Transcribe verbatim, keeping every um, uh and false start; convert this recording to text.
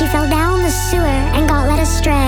She fell down the sewer and got led astray.